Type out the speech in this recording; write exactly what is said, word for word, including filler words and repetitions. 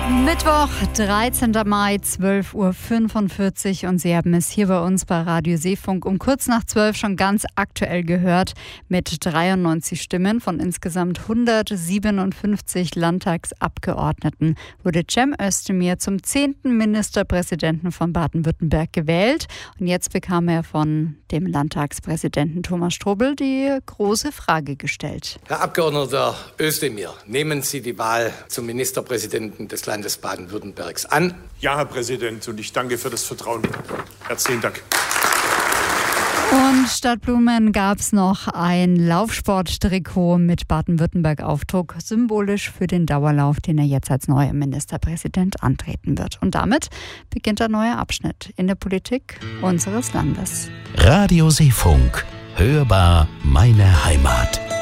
Mittwoch, dreizehnten Mai, zwölf Uhr fünfundvierzig und Sie haben es hier bei uns bei Radio Seefunk um kurz nach zwölf schon ganz aktuell gehört. Mit dreiundneunzig Stimmen von insgesamt hundertsiebenundfünfzig Landtagsabgeordneten wurde Cem Özdemir zum zehnten Ministerpräsidenten von Baden-Württemberg gewählt. Und jetzt bekam er von dem Landtagspräsidenten Thomas Strobel die große Frage gestellt. Herr Abgeordneter Özdemir, nehmen Sie die Wahl zum Ministerpräsidenten des Landes Baden-Württembergs an? Ja, Herr Präsident, und ich danke für das Vertrauen. Herzlichen Dank. Und statt Blumen gab es noch ein Laufsporttrikot mit Baden-Württemberg-Aufdruck, symbolisch für den Dauerlauf, den er jetzt als neuer Ministerpräsident antreten wird. Und damit beginnt ein neuer Abschnitt in der Politik unseres Landes. Radio Seefunk. Hörbar meine Heimat.